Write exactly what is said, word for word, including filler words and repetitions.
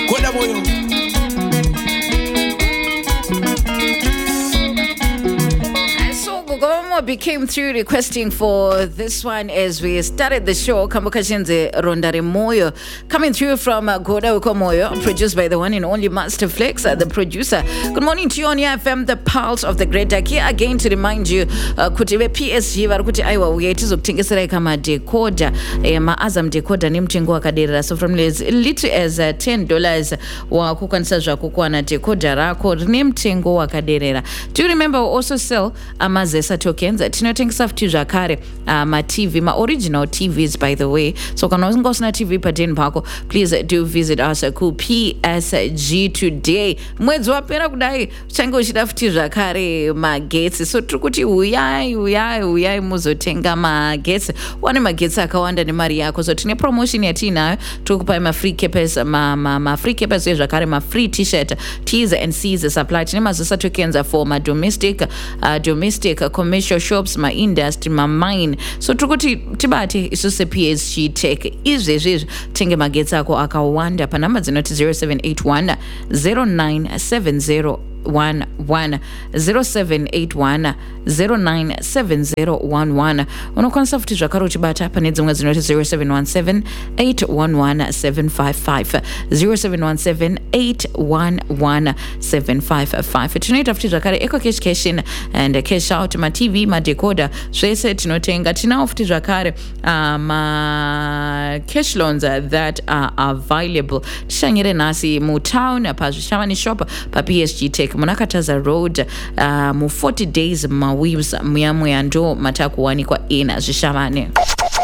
Koda moyo. We came through requesting for this one as we started the show. Kambuka Shinze Rondare Moyo, coming through from uh, Goda Ukomoyo, produced by the one and only Master Flex, uh, the producer. Good morning to you on F M, the pulse of the great dark. Here again to remind you, uh, kutiwe P S G varukuti aiwa uyetizo kutengesera kama decoder, eh, ma Azam decoder ni mtengo wakadera. So from as little as uh, ten dollars wa kukanisa zwa kukuwa na decoder rako ni mtengo wakadera. Do you remember we also sell amazesa tokens? Tinotengesa futi zvakare uh, ma T V, ma original T Vs by the way. So kana usingosina T V padeni pako, please do visit us ku P S G today. Mwedzi wapera kudai uchange uchida futi zvakare magetsi. So turikuti uyai uyai uyai muzotenga magetsi. Wane magetsi akawanda nemari yako. So tine promotion yatinayo, turikupa ma free capes, ma ma, ma free capes zvakare, ma free t-shirt, T's and C's supply. Tine mazesa tokens for ma domestic uh, domestic uh, commercial shops, ma industry, ma mine. So tukuti tibati isuse P S G Tech izvezvezvo tenge magetsi ako akawanda pa number dzinoti zero seven eight one zero nine seven zero one one zero seven eight one zero nine seven zero one one. Unokwanisa futi zvakare uchibata pane dzimwe dzinoti zero seven one seven eight one one seven five five zero seven one seven eight one one seven five five. Tinoita futi zvakare eco cash cashin and cash out, ma T V, ma decoder zvese tinotenga. Tinawo futi zvakare uh, ma cash loans uh, that are available. Tishanyire nasi mu town pa Zvishavani shop pa P S G Tech Munakataza Road uh, mu forty days ma weaves muya muya ndo matakuwanikwa ina Zvishavani.